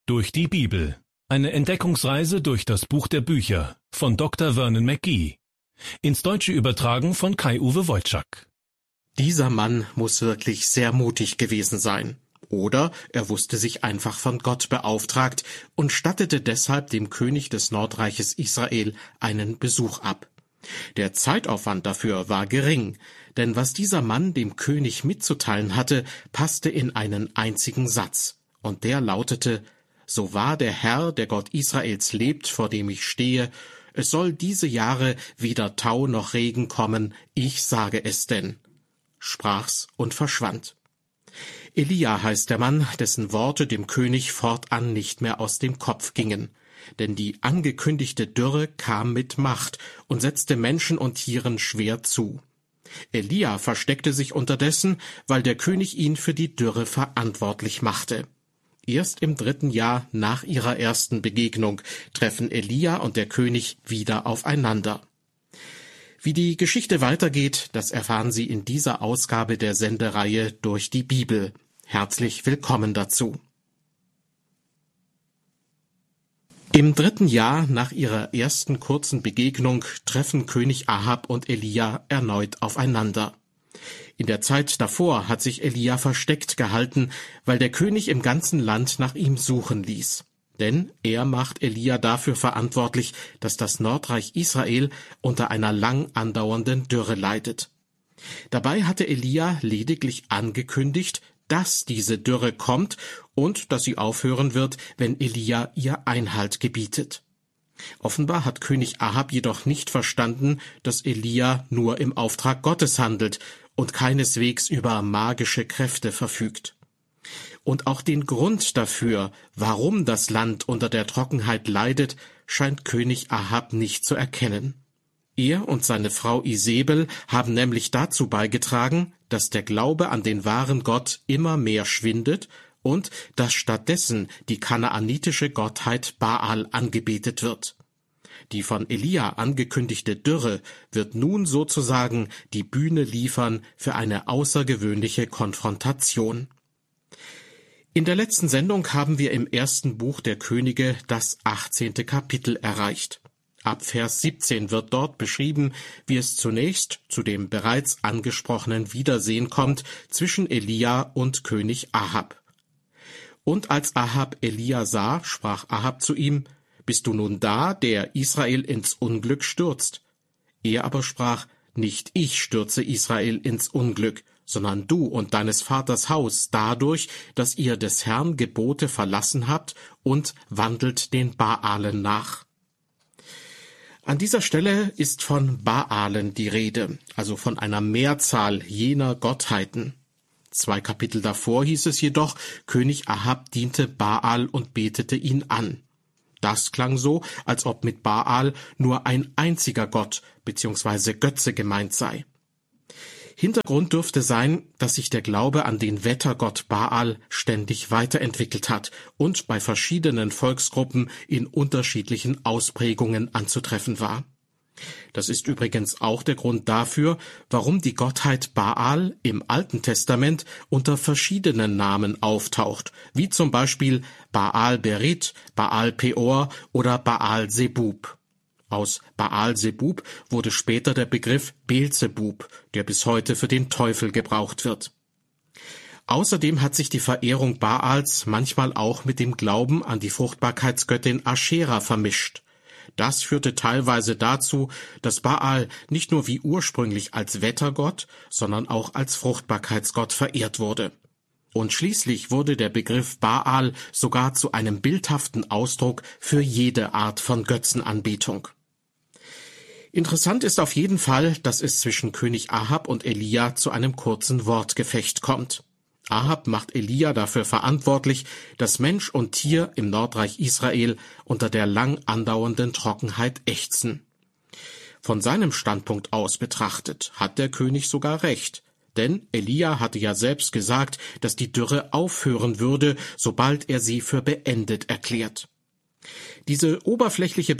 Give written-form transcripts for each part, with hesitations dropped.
Durch die Bibel. Eine Entdeckungsreise durch das Buch der Bücher von Dr. Vernon McGee. Ins Deutsche übertragen von Kai-Uwe Wojczak. Dieser Mann muss wirklich sehr mutig gewesen sein. Oder er wusste sich einfach von Gott beauftragt und stattete deshalb dem König des Nordreiches Israel einen Besuch ab. Der Zeitaufwand dafür war gering, denn was dieser Mann dem König mitzuteilen hatte, passte in einen einzigen Satz. Und der lautete: So wahr der Herr, der Gott Israels lebt, vor dem ich stehe, es soll diese Jahre weder Tau noch Regen kommen, ich sage es denn. Sprach's und verschwand. Elia heißt der Mann, dessen Worte dem König fortan nicht mehr aus dem Kopf gingen. Denn die angekündigte Dürre kam mit Macht und setzte Menschen und Tieren schwer zu. Elia versteckte sich unterdessen, weil der König ihn für die Dürre verantwortlich machte. Erst im 3. Jahr nach ihrer ersten Begegnung treffen Elia und der König wieder aufeinander. Wie die Geschichte weitergeht, das erfahren Sie in dieser Ausgabe der Sendereihe Durch die Bibel. Herzlich willkommen dazu. Im 3. Jahr nach ihrer ersten kurzen Begegnung treffen König Ahab und Elia erneut aufeinander. In der Zeit davor hat sich Elia versteckt gehalten, weil der König im ganzen Land nach ihm suchen ließ. Denn er macht Elia dafür verantwortlich, dass das Nordreich Israel unter einer lang andauernden Dürre leidet. Dabei hatte Elia lediglich angekündigt, dass diese Dürre kommt und dass sie aufhören wird, wenn Elia ihr Einhalt gebietet. Offenbar hat König Ahab jedoch nicht verstanden, dass Elia nur im Auftrag Gottes handelt und keineswegs über magische Kräfte verfügt. Und auch den Grund dafür, warum das Land unter der Trockenheit leidet, scheint König Ahab nicht zu erkennen. Er und seine Frau Isebel haben nämlich dazu beigetragen, dass der Glaube an den wahren Gott immer mehr schwindet und dass stattdessen die kanaanitische Gottheit Baal angebetet wird. Die von Elia angekündigte Dürre wird nun sozusagen die Bühne liefern für eine außergewöhnliche Konfrontation. In der letzten Sendung haben wir im 1. Buch der Könige das 18. Kapitel erreicht. Ab Vers 17 wird dort beschrieben, wie es zunächst zu dem bereits angesprochenen Wiedersehen kommt zwischen Elia und König Ahab. Und als Ahab Elia sah, sprach Ahab zu ihm: Bist du nun da, der Israel ins Unglück stürzt? Er aber sprach: Nicht ich stürze Israel ins Unglück, sondern du und deines Vaters Haus dadurch, dass ihr des Herrn Gebote verlassen habt und wandelt den Baalen nach. An dieser Stelle ist von Baalen die Rede, also von einer Mehrzahl jener Gottheiten. 2 Kapitel davor hieß es jedoch, König Ahab diente Baal und betete ihn an. Das klang so, als ob mit Baal nur ein einziger Gott bzw. Götze gemeint sei. Hintergrund dürfte sein, dass sich der Glaube an den Wettergott Baal ständig weiterentwickelt hat und bei verschiedenen Volksgruppen in unterschiedlichen Ausprägungen anzutreffen war. Das ist übrigens auch der Grund dafür, warum die Gottheit Baal im Alten Testament unter verschiedenen Namen auftaucht, wie zum Beispiel Baal Berit, Baal Peor oder Baal Zebub. Aus Baal Zebub wurde später der Begriff Beelzebub, der bis heute für den Teufel gebraucht wird. Außerdem hat sich die Verehrung Baals manchmal auch mit dem Glauben an die Fruchtbarkeitsgöttin Aschera vermischt. Das führte teilweise dazu, dass Baal nicht nur wie ursprünglich als Wettergott, sondern auch als Fruchtbarkeitsgott verehrt wurde. Und schließlich wurde der Begriff Baal sogar zu einem bildhaften Ausdruck für jede Art von Götzenanbetung. Interessant ist auf jeden Fall, dass es zwischen König Ahab und Elia zu einem kurzen Wortgefecht kommt. Ahab macht Elia dafür verantwortlich, dass Mensch und Tier im Nordreich Israel unter der lang andauernden Trockenheit ächzen. Von seinem Standpunkt aus betrachtet hat der König sogar recht, denn Elia hatte ja selbst gesagt, dass die Dürre aufhören würde, sobald er sie für beendet erklärt. Diese oberflächliche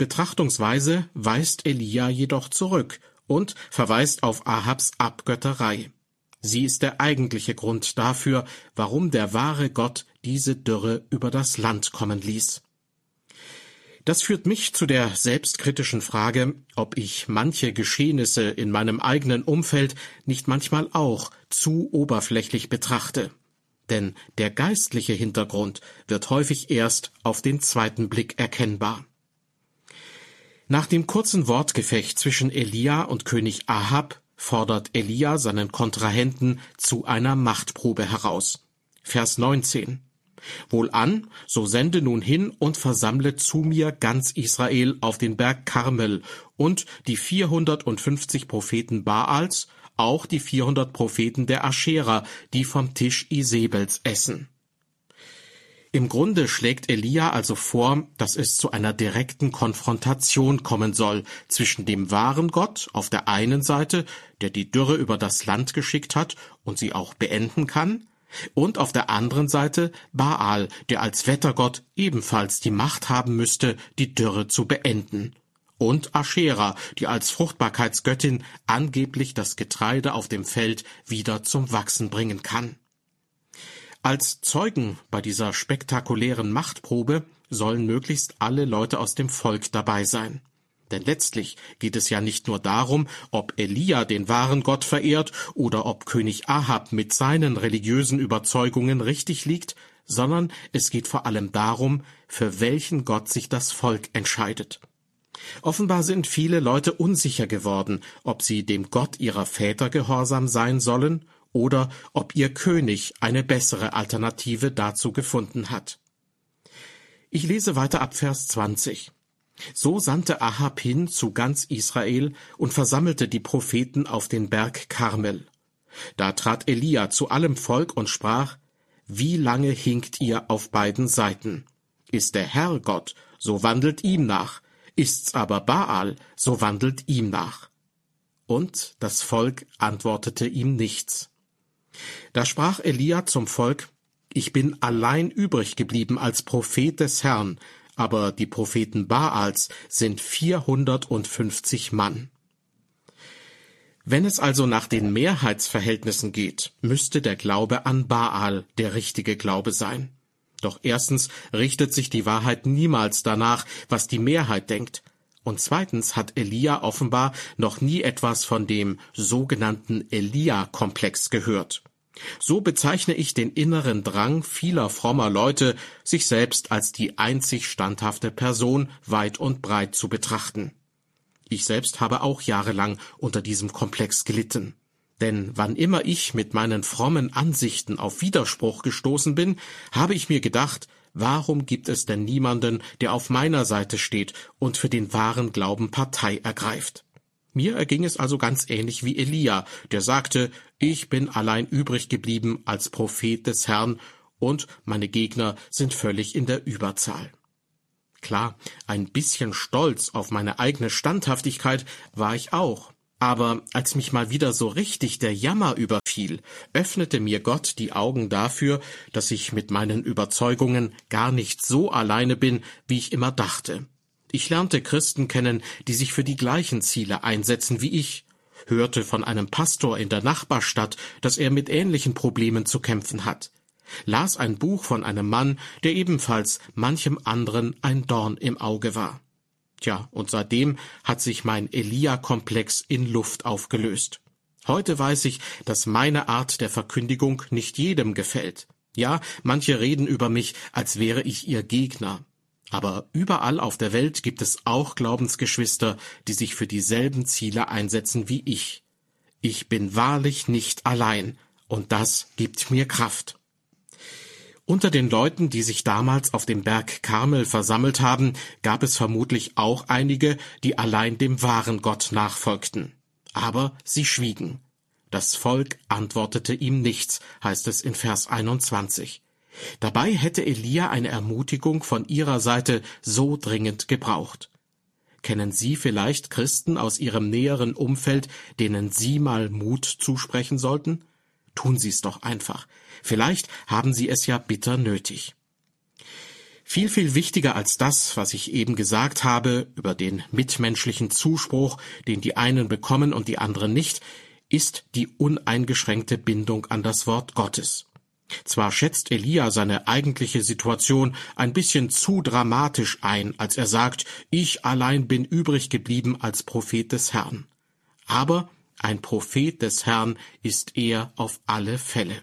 Betrachtungsweise weist Elia jedoch zurück und verweist auf Ahabs Abgötterei. Sie ist der eigentliche Grund dafür, warum der wahre Gott diese Dürre über das Land kommen ließ. Das führt mich zu der selbstkritischen Frage, ob ich manche Geschehnisse in meinem eigenen Umfeld nicht manchmal auch zu oberflächlich betrachte. Denn der geistliche Hintergrund wird häufig erst auf den zweiten Blick erkennbar. Nach dem kurzen Wortgefecht zwischen Elia und König Ahab fordert Elia seinen Kontrahenten zu einer Machtprobe heraus. Vers 19. Wohlan, so sende nun hin und versammle zu mir ganz Israel auf den Berg Karmel und die 450 Propheten Baals, auch die 400 Propheten der Aschera, die vom Tisch Isebels essen. Im Grunde schlägt Elia also vor, dass es zu einer direkten Konfrontation kommen soll zwischen dem wahren Gott auf der einen Seite, der die Dürre über das Land geschickt hat und sie auch beenden kann, und auf der anderen Seite Baal, der als Wettergott ebenfalls die Macht haben müsste, die Dürre zu beenden. Und Aschera, die als Fruchtbarkeitsgöttin angeblich das Getreide auf dem Feld wieder zum Wachsen bringen kann. Als Zeugen bei dieser spektakulären Machtprobe sollen möglichst alle Leute aus dem Volk dabei sein. Denn letztlich geht es ja nicht nur darum, ob Elia den wahren Gott verehrt oder ob König Ahab mit seinen religiösen Überzeugungen richtig liegt, sondern es geht vor allem darum, für welchen Gott sich das Volk entscheidet. Offenbar sind viele Leute unsicher geworden, ob sie dem Gott ihrer Väter gehorsam sein sollen oder ob ihr König eine bessere Alternative dazu gefunden hat. Ich lese weiter ab Vers 20. So sandte Ahab hin zu ganz Israel und versammelte die Propheten auf den Berg Karmel. Da trat Elia zu allem Volk und sprach: Wie lange hinkt ihr auf beiden Seiten? Ist der Herr Gott, so wandelt ihm nach. Ist's aber Baal, so wandelt ihm nach. Und das Volk antwortete ihm nichts. Da sprach Elia zum Volk: Ich bin allein übrig geblieben als Prophet des Herrn, aber die Propheten Baals sind 450 Mann. Wenn es also nach den Mehrheitsverhältnissen geht, müsste der Glaube an Baal der richtige Glaube sein. Doch erstens richtet sich die Wahrheit niemals danach, was die Mehrheit denkt. Und zweitens hat Elia offenbar noch nie etwas von dem sogenannten Elia-Komplex gehört. So bezeichne ich den inneren Drang vieler frommer Leute, sich selbst als die einzig standhafte Person weit und breit zu betrachten. Ich selbst habe auch jahrelang unter diesem Komplex gelitten. Denn wann immer ich mit meinen frommen Ansichten auf Widerspruch gestoßen bin, habe ich mir gedacht, warum gibt es denn niemanden, der auf meiner Seite steht und für den wahren Glauben Partei ergreift? Mir erging es also ganz ähnlich wie Elia, der sagte, ich bin allein übrig geblieben als Prophet des Herrn und meine Gegner sind völlig in der Überzahl. Klar, ein bisschen stolz auf meine eigene Standhaftigkeit war ich auch. Aber als mich mal wieder so richtig der Jammer überfiel, öffnete mir Gott die Augen dafür, dass ich mit meinen Überzeugungen gar nicht so alleine bin, wie ich immer dachte. Ich lernte Christen kennen, die sich für die gleichen Ziele einsetzen wie ich, hörte von einem Pastor in der Nachbarstadt, dass er mit ähnlichen Problemen zu kämpfen hat, las ein Buch von einem Mann, der ebenfalls manchem anderen ein Dorn im Auge war. Tja, und seitdem hat sich mein Elia-Komplex in Luft aufgelöst. Heute weiß ich, dass meine Art der Verkündigung nicht jedem gefällt. Ja, manche reden über mich, als wäre ich ihr Gegner. Aber überall auf der Welt gibt es auch Glaubensgeschwister, die sich für dieselben Ziele einsetzen wie ich. Ich bin wahrlich nicht allein, und das gibt mir Kraft. Unter den Leuten, die sich damals auf dem Berg Karmel versammelt haben, gab es vermutlich auch einige, die allein dem wahren Gott nachfolgten. Aber sie schwiegen. Das Volk antwortete ihm nichts, heißt es in Vers 21. Dabei hätte Elia eine Ermutigung von ihrer Seite so dringend gebraucht. Kennen Sie vielleicht Christen aus Ihrem näheren Umfeld, denen Sie mal Mut zusprechen sollten? Tun Sie es doch einfach. Vielleicht haben Sie es ja bitter nötig. Viel, viel wichtiger als das, was ich eben gesagt habe, über den mitmenschlichen Zuspruch, den die einen bekommen und die anderen nicht, ist die uneingeschränkte Bindung an das Wort Gottes. Zwar schätzt Elia seine eigentliche Situation ein bisschen zu dramatisch ein, als er sagt, ich allein bin übrig geblieben als Prophet des Herrn. Aber ein Prophet des Herrn ist er auf alle Fälle.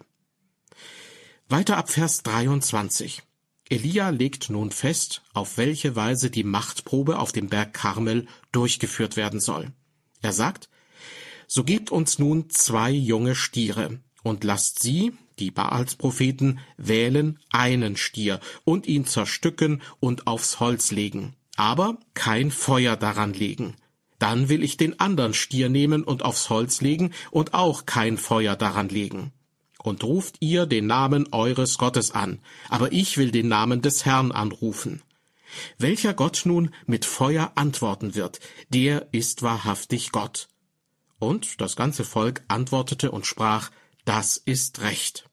Weiter ab Vers 23. Elia legt nun fest, auf welche Weise die Machtprobe auf dem Berg Karmel durchgeführt werden soll. Er sagt, so gebt uns nun 2 junge Stiere und lasst sie, die Baals Propheten, wählen einen Stier und ihn zerstücken und aufs Holz legen, aber kein Feuer daran legen. Dann will ich den anderen Stier nehmen und aufs Holz legen und auch kein Feuer daran legen. Und ruft ihr den Namen eures Gottes an, aber ich will den Namen des Herrn anrufen. Welcher Gott nun mit Feuer antworten wird, der ist wahrhaftig Gott. Und das ganze Volk antwortete und sprach, das ist recht.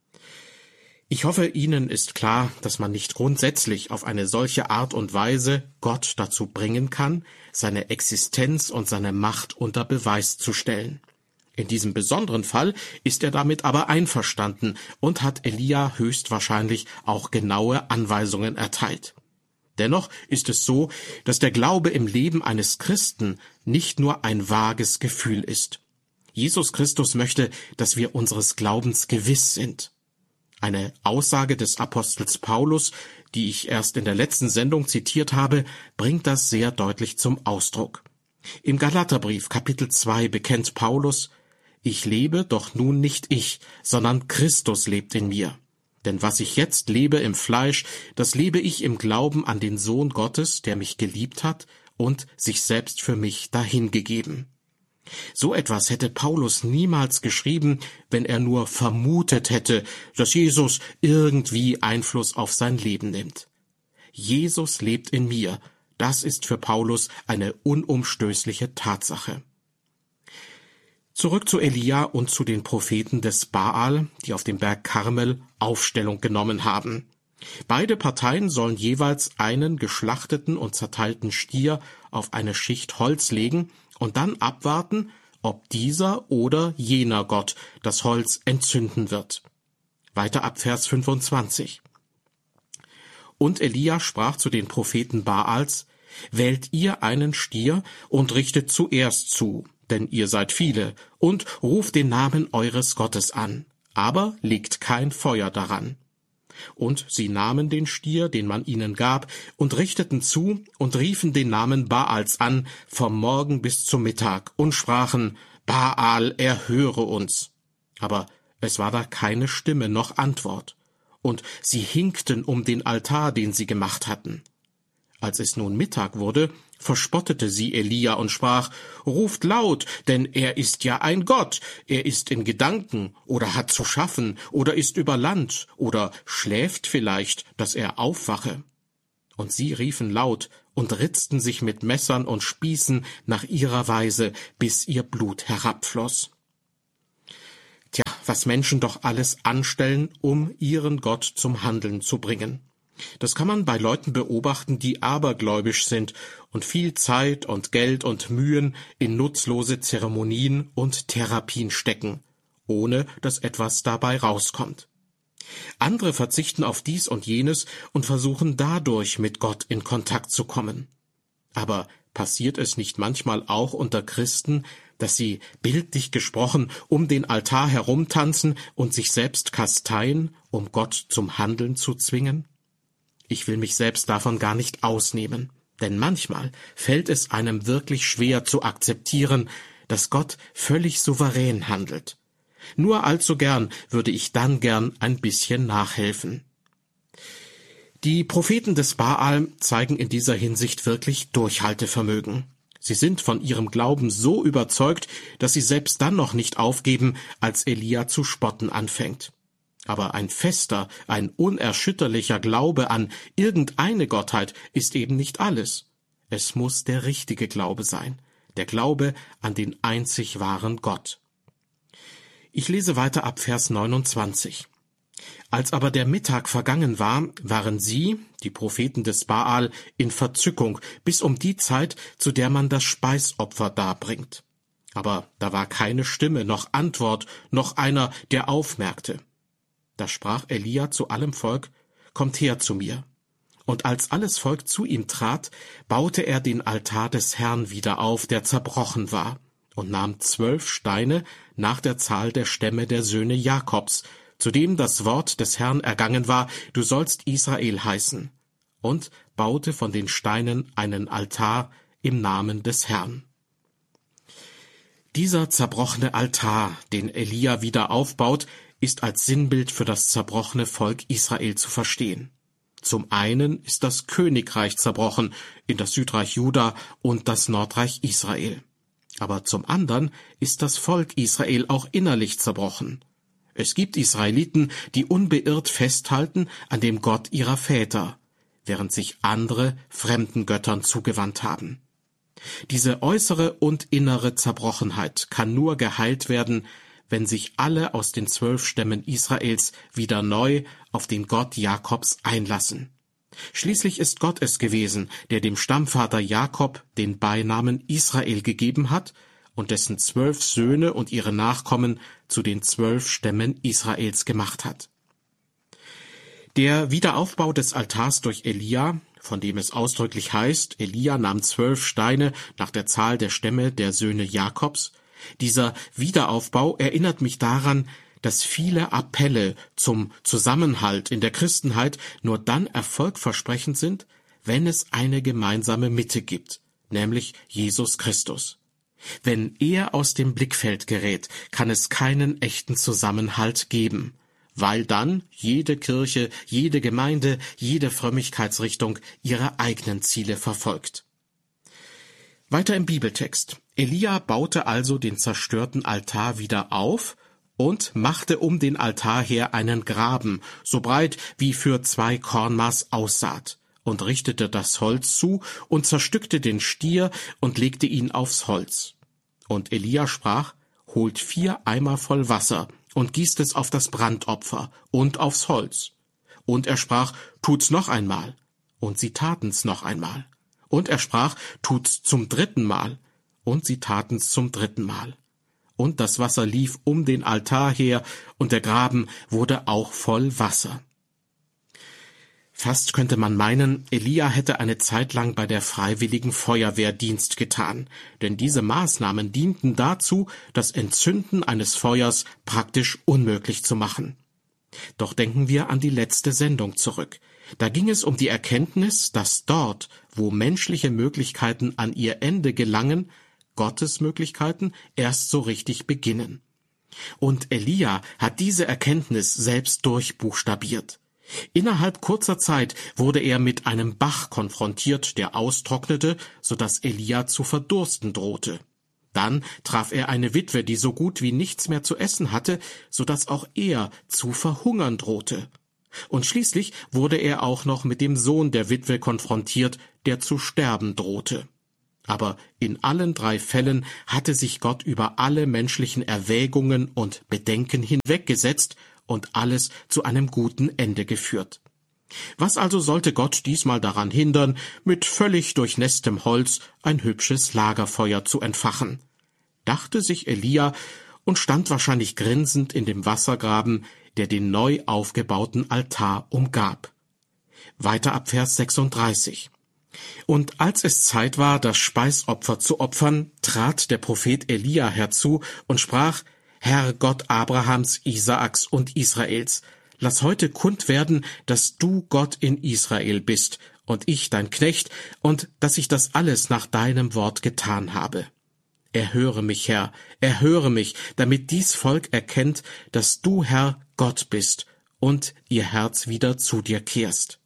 Ich hoffe, Ihnen ist klar, dass man nicht grundsätzlich auf eine solche Art und Weise Gott dazu bringen kann, seine Existenz und seine Macht unter Beweis zu stellen. In diesem besonderen Fall ist er damit aber einverstanden und hat Elia höchstwahrscheinlich auch genaue Anweisungen erteilt. Dennoch ist es so, dass der Glaube im Leben eines Christen nicht nur ein vages Gefühl ist. Jesus Christus möchte, dass wir unseres Glaubens gewiss sind. Eine Aussage des Apostels Paulus, die ich erst in der letzten Sendung zitiert habe, bringt das sehr deutlich zum Ausdruck. Im Galaterbrief Kapitel 2 bekennt Paulus, ich lebe, doch nun nicht ich, sondern Christus lebt in mir. Denn was ich jetzt lebe im Fleisch, das lebe ich im Glauben an den Sohn Gottes, der mich geliebt hat und sich selbst für mich dahingegeben. So etwas hätte Paulus niemals geschrieben, wenn er nur vermutet hätte, dass Jesus irgendwie Einfluss auf sein Leben nimmt. Jesus lebt in mir, das ist für Paulus eine unumstößliche Tatsache. Zurück zu Elia und zu den Propheten des Baal, die auf dem Berg Karmel Aufstellung genommen haben. Beide Parteien sollen jeweils einen geschlachteten und zerteilten Stier auf eine Schicht Holz legen und dann abwarten, ob dieser oder jener Gott das Holz entzünden wird. Weiter ab Vers 25. Und Elia sprach zu den Propheten Baals, wählt ihr einen Stier und richtet zuerst zu, denn ihr seid viele, und ruft den Namen eures Gottes an, aber legt kein Feuer daran. Und sie nahmen den Stier, den man ihnen gab, und richteten zu und riefen den Namen Baals an, vom Morgen bis zum Mittag, und sprachen, Baal, erhöre uns. Aber es war da keine Stimme noch Antwort. Und sie hinkten um den Altar, den sie gemacht hatten. Als es nun Mittag wurde, verspottete sie Elia und sprach, ruft laut, denn er ist ja ein Gott, er ist in Gedanken oder hat zu schaffen oder ist über Land oder schläft vielleicht, dass er aufwache. Und sie riefen laut und ritzten sich mit Messern und Spießen nach ihrer Weise, bis ihr Blut herabfloss. Tja, was Menschen doch alles anstellen, um ihren Gott zum Handeln zu bringen. Das kann man bei Leuten beobachten, die abergläubisch sind und viel Zeit und Geld und Mühen in nutzlose Zeremonien und Therapien stecken, ohne dass etwas dabei rauskommt. Andere verzichten auf dies und jenes und versuchen dadurch mit Gott in Kontakt zu kommen. Aber passiert es nicht manchmal auch unter Christen, dass sie, bildlich gesprochen, um den Altar herumtanzen und sich selbst kasteien, um Gott zum Handeln zu zwingen? Ich will mich selbst davon gar nicht ausnehmen, denn manchmal fällt es einem wirklich schwer zu akzeptieren, dass Gott völlig souverän handelt. Nur allzu gern würde ich dann gern ein bisschen nachhelfen. Die Propheten des Baal zeigen in dieser Hinsicht wirklich Durchhaltevermögen. Sie sind von ihrem Glauben so überzeugt, dass sie selbst dann noch nicht aufgeben, als Elia zu spotten anfängt. Aber ein fester, ein unerschütterlicher Glaube an irgendeine Gottheit ist eben nicht alles. Es muss der richtige Glaube sein, der Glaube an den einzig wahren Gott. Ich lese weiter ab Vers 29. Als aber der Mittag vergangen war, waren sie, die Propheten des Baal, in Verzückung bis um die Zeit, zu der man das Speisopfer darbringt. Aber da war keine Stimme, noch Antwort, noch einer, der aufmerkte. Da sprach Elia zu allem Volk: Kommt her zu mir. Und als alles Volk zu ihm trat, baute er den Altar des Herrn wieder auf, der zerbrochen war, und nahm 12 Steine nach der Zahl der Stämme der Söhne Jakobs, zu dem das Wort des Herrn ergangen war: Du sollst Israel heißen, und baute von den Steinen einen Altar im Namen des Herrn. Dieser zerbrochene Altar, den Elia wieder aufbaut, ist als Sinnbild für das zerbrochene Volk Israel zu verstehen. Zum einen ist das Königreich zerbrochen in das Südreich Juda und das Nordreich Israel. Aber zum anderen ist das Volk Israel auch innerlich zerbrochen. Es gibt Israeliten, die unbeirrt festhalten an dem Gott ihrer Väter, während sich andere fremden Göttern zugewandt haben. Diese äußere und innere Zerbrochenheit kann nur geheilt werden, wenn sich alle aus den 12 Stämmen Israels wieder neu auf den Gott Jakobs einlassen. Schließlich ist Gott es gewesen, der dem Stammvater Jakob den Beinamen Israel gegeben hat und dessen 12 Söhne und ihre Nachkommen zu den 12 Stämmen Israels gemacht hat. Der Wiederaufbau des Altars durch Elia, von dem es ausdrücklich heißt, Elia nahm 12 Steine nach der Zahl der Stämme der Söhne Jakobs, dieser Wiederaufbau erinnert mich daran, dass viele Appelle zum Zusammenhalt in der Christenheit nur dann erfolgversprechend sind, wenn es eine gemeinsame Mitte gibt, nämlich Jesus Christus. Wenn er aus dem Blickfeld gerät, kann es keinen echten Zusammenhalt geben, weil dann jede Kirche, jede Gemeinde, jede Frömmigkeitsrichtung ihre eigenen Ziele verfolgt. Weiter im Bibeltext. Elia baute also den zerstörten Altar wieder auf und machte um den Altar her einen Graben, so breit wie für 2 Kornmaß Aussaat, und richtete das Holz zu und zerstückte den Stier und legte ihn aufs Holz. Und Elia sprach: Holt 4 Eimer voll Wasser und gießt es auf das Brandopfer und aufs Holz. Und er sprach: Tut's noch einmal. Und sie taten's noch einmal. Und er sprach: Tut's zum 3. Mal. Und sie taten's zum 3. Mal. Und das Wasser lief um den Altar her, und der Graben wurde auch voll Wasser. Fast könnte man meinen, Elia hätte eine Zeit lang bei der Freiwilligen Feuerwehr Dienst getan, denn diese Maßnahmen dienten dazu, das Entzünden eines Feuers praktisch unmöglich zu machen. Doch denken wir an die letzte Sendung zurück. Da ging es um die Erkenntnis, dass dort, wo menschliche Möglichkeiten an ihr Ende gelangen, Gottes Möglichkeiten erst so richtig beginnen. Und Elia hat diese Erkenntnis selbst durchbuchstabiert. Innerhalb kurzer Zeit wurde er mit einem Bach konfrontiert, der austrocknete, sodass Elia zu verdursten drohte. Dann traf er eine Witwe, die so gut wie nichts mehr zu essen hatte, sodass auch er zu verhungern drohte. Und schließlich wurde er auch noch mit dem Sohn der Witwe konfrontiert, der zu sterben drohte. Aber in allen 3 Fällen hatte sich Gott über alle menschlichen Erwägungen und Bedenken hinweggesetzt und alles zu einem guten Ende geführt. Was also sollte Gott diesmal daran hindern, mit völlig durchnässtem Holz ein hübsches Lagerfeuer zu entfachen? Dachte sich Elia und stand wahrscheinlich grinsend in dem Wassergraben, der den neu aufgebauten Altar umgab. Weiter ab Vers 36. Und als es Zeit war, das Speisopfer zu opfern, trat der Prophet Elia herzu und sprach: Herr Gott Abrahams, Isaaks und Israels, lass heute kund werden, dass du Gott in Israel bist und ich dein Knecht, und dass ich das alles nach deinem Wort getan habe. Erhöre mich, Herr, erhöre mich, damit dies Volk erkennt, dass du, Herr, Gott bist und ihr Herz wieder zu dir kehrst.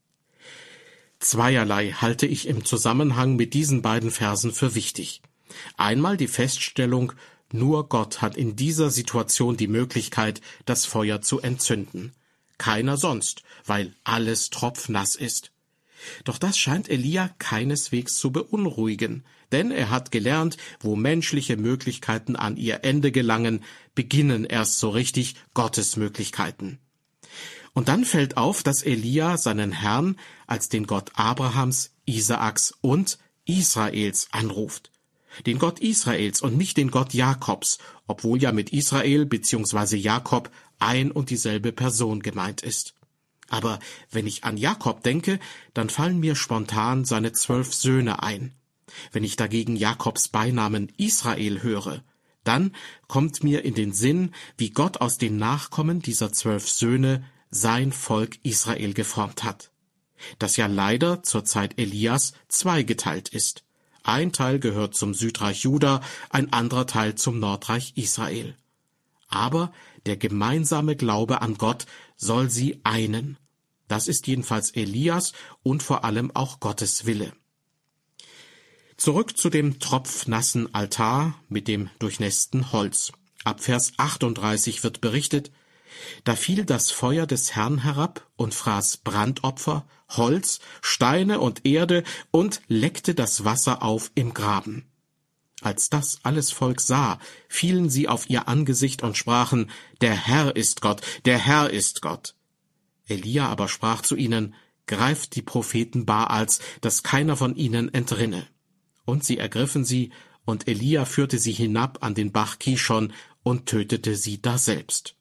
Zweierlei halte ich im Zusammenhang mit diesen beiden Versen für wichtig. Einmal die Feststellung, nur Gott hat in dieser Situation die Möglichkeit, das Feuer zu entzünden. Keiner sonst, weil alles tropfnass ist. Doch das scheint Elia keineswegs zu beunruhigen, denn er hat gelernt, wo menschliche Möglichkeiten an ihr Ende gelangen, beginnen erst so richtig Gottes Möglichkeiten. Und dann fällt auf, dass Elia seinen Herrn als den Gott Abrahams, Isaaks und Israels anruft. den Gott Israels und nicht den Gott Jakobs, obwohl ja mit Israel bzw. Jakob ein und dieselbe Person gemeint ist. Aber wenn ich an Jakob denke, dann fallen mir spontan seine 12 Söhne ein. Wenn ich dagegen Jakobs Beinamen Israel höre, dann kommt mir in den Sinn, wie Gott aus den Nachkommen dieser 12 Söhne sein Volk Israel geformt hat, das ja leider zur Zeit Elias zweigeteilt ist. Ein Teil gehört zum Südreich Juda, ein anderer Teil zum Nordreich Israel. Aber der gemeinsame Glaube an Gott soll sie einen. Das ist jedenfalls Elias und vor allem auch Gottes Wille. Zurück zu dem tropfnassen Altar mit dem durchnässten Holz. Ab Vers 38 wird berichtet: Da fiel das Feuer des Herrn herab und fraß Brandopfer, Holz, Steine und Erde und leckte das Wasser auf im Graben. Als das alles Volk sah, fielen sie auf ihr Angesicht und sprachen: Der Herr ist Gott, der Herr ist Gott. Elia aber sprach zu ihnen: Greift die Propheten Baals, dass keiner von ihnen entrinne. Und sie ergriffen sie, und Elia führte sie hinab an den Bach Kishon und tötete sie daselbst.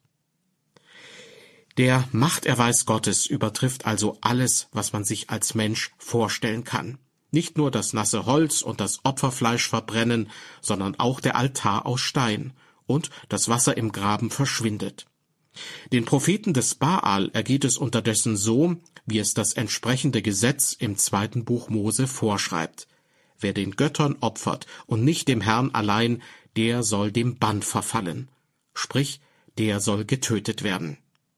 Der Machterweis Gottes übertrifft also alles, was man sich als Mensch vorstellen kann. Nicht nur das nasse Holz und das Opferfleisch verbrennen, sondern auch der Altar aus Stein, und das Wasser im Graben verschwindet. Den Propheten des Baal ergeht es unterdessen so, wie es das entsprechende Gesetz im 2. Buch Mose vorschreibt. Wer den Göttern opfert und nicht dem Herrn allein, der soll dem Bann verfallen. Sprich, der soll getötet werden.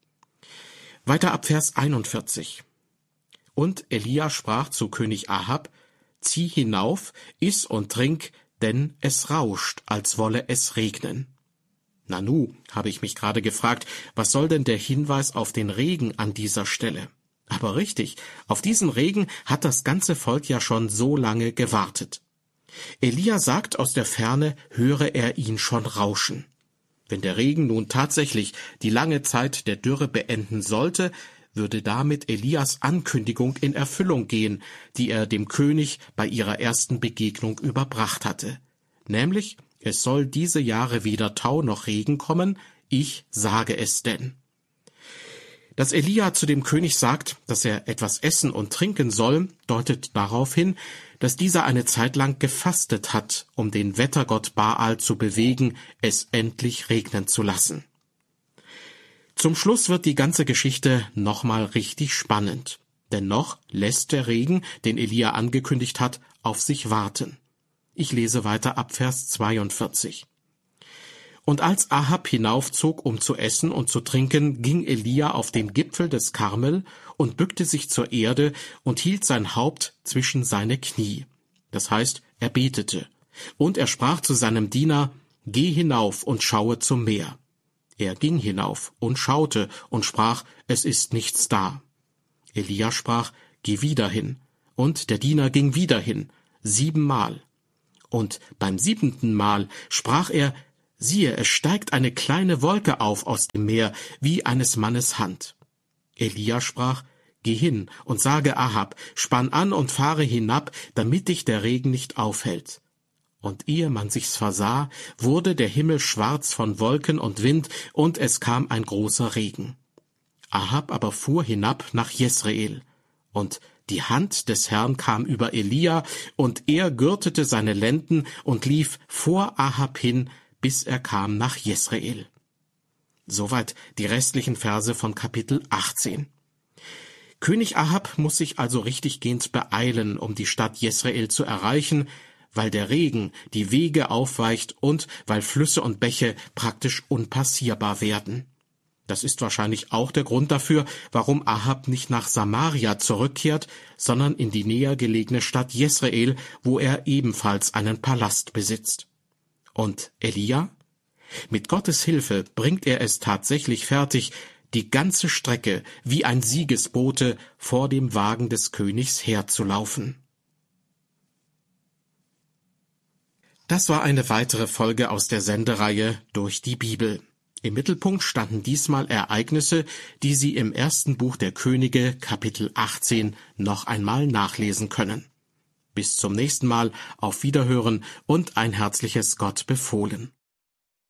Weiter ab Vers 41. Und Elia sprach zu König Ahab: Zieh hinauf, iss und trink, denn es rauscht, als wolle es regnen. Nanu, habe ich mich gerade gefragt, was soll denn der Hinweis auf den Regen an dieser Stelle? Aber richtig, auf diesen Regen hat das ganze Volk ja schon so lange gewartet. Elia sagt aus der Ferne, höre er ihn schon rauschen. Wenn der Regen nun tatsächlich die lange Zeit der Dürre beenden sollte, würde damit Elias Ankündigung in Erfüllung gehen, die er dem König bei ihrer ersten Begegnung überbracht hatte. Nämlich, es soll diese Jahre weder Tau noch Regen kommen, ich sage es denn. Dass Elia zu dem König sagt, dass er etwas essen und trinken soll, deutet darauf hin, dass dieser eine Zeit lang gefastet hat, um den Wettergott Baal zu bewegen, es endlich regnen zu lassen. Zum Schluss wird die ganze Geschichte nochmal richtig spannend. Denn noch lässt der Regen, den Elia angekündigt hat, auf sich warten. Ich lese weiter ab Vers 42. Und als Ahab hinaufzog, um zu essen und zu trinken, ging Elia auf den Gipfel des Karmel und bückte sich zur Erde und hielt sein Haupt zwischen seine Knie. Das heißt, er betete. Und er sprach zu seinem Diener: Geh hinauf und schaue zum Meer. Er ging hinauf und schaute und sprach: Es ist nichts da. Elia sprach: Geh wieder hin. Und der Diener ging wieder hin, 7-mal. Und beim 7. Mal sprach er: Siehe, es steigt eine kleine Wolke auf aus dem Meer, wie eines Mannes Hand. Elia sprach: Geh hin und sage Ahab, spann an und fahre hinab, damit dich der Regen nicht aufhält. Und ehe man sich's versah, wurde der Himmel schwarz von Wolken und Wind, und es kam ein großer Regen. Ahab aber fuhr hinab nach Jesreel. Und die Hand des Herrn kam über Elia, und er gürtete seine Lenden und lief vor Ahab hin, bis er kam nach Jesreel. Soweit die restlichen Verse von Kapitel 18. König Ahab muss sich also richtiggehend beeilen, um die Stadt Jesreel zu erreichen, weil der Regen die Wege aufweicht und weil Flüsse und Bäche praktisch unpassierbar werden. Das ist wahrscheinlich auch der Grund dafür, warum Ahab nicht nach Samaria zurückkehrt, sondern in die näher gelegene Stadt Jesreel, wo er ebenfalls einen Palast besitzt. Und Elia? Mit Gottes Hilfe bringt er es tatsächlich fertig, die ganze Strecke wie ein Siegesbote vor dem Wagen des Königs herzulaufen. Das war eine weitere Folge aus der Sendereihe Durch die Bibel. Im Mittelpunkt standen diesmal Ereignisse, die Sie im 1. Buch der Könige, Kapitel 18, noch einmal nachlesen können. Bis zum nächsten Mal, auf Wiederhören und ein herzliches Gott befohlen.